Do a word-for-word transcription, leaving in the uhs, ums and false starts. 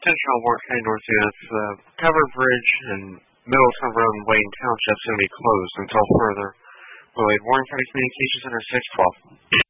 Attention all Warren County North units. The covered bridge in Middle Silver Road in Wayne Township is going to be closed until further. We'll leave Warren County Communications Center six twelve.